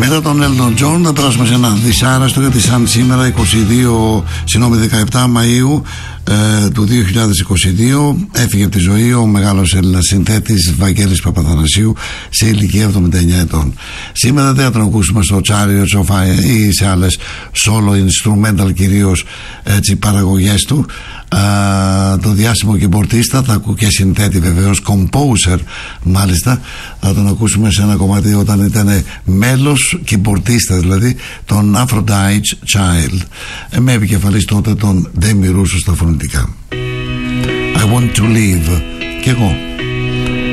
Μετά τον Elton John θα περάσουμε σε ένα δυσάρεστο, γιατί σαν σήμερα 17 Μαΐου του 2022 έφυγε από τη ζωή ο μεγάλος Έλληνας συνθέτης Βαγγέλης Παπαθανασίου σε ηλικία 79 ετών. Σήμερα δεν θα τον ακούσουμε στο Chariots of Fire ή σε άλλες solo instrumental κυρίως παραγωγές του. Το διάσημο κιμπορτίστα και συνθέτη, βεβαίως composer μάλιστα, θα τον ακούσουμε σε ένα κομμάτι όταν ήταν μέλος κιμπορτίστα, δηλαδή τον Aphrodite Child, με επικεφαλής τότε τον Demi Russo στα φωνητικά. I want to live. Και εγώ